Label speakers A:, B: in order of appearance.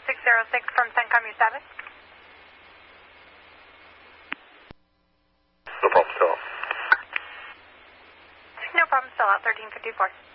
A: 606 from CENTCOM, your status?
B: No problem, still out.
A: No problem, still out, 1354.